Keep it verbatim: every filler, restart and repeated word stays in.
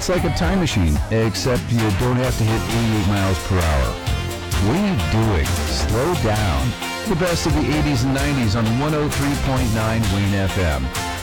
It's like a time machine, except you don't have to hit eighty-eight miles per hour. What are you doing? Slow down. The best of the eighties and nineties on one oh three point nine Wayne F M.